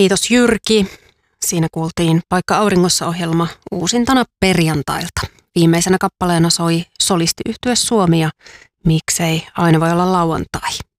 Kiitos Jyrki. Siinä kuultiin Paikka auringossa -ohjelma uusintana perjantailta. Viimeisenä kappaleena soi solistiyhtye Suomi ja Miksei aina voi olla lauantai.